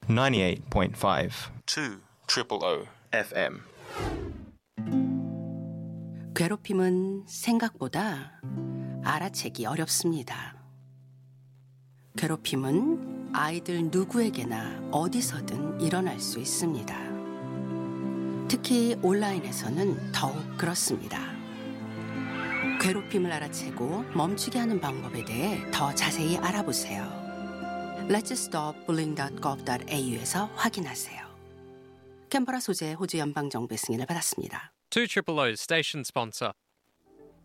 98.5 2 FM. 괴롭힘은 생각보다 알아채기 어렵습니다. 괴롭힘은 아이들 누구에게나 어디서든 일어날 수 있습니다. 특히 온라인에서는 더욱 그렇습니다. 괴롭힘을 알아채고 멈추게 하는 방법에 대해 더 자세히 알아보세요. letsstopbullying.gov.au에서 확인하세요. 캔버라 소재 호주 연방정부의 승인을 받았습니다. 2 Triple O's station sponsor.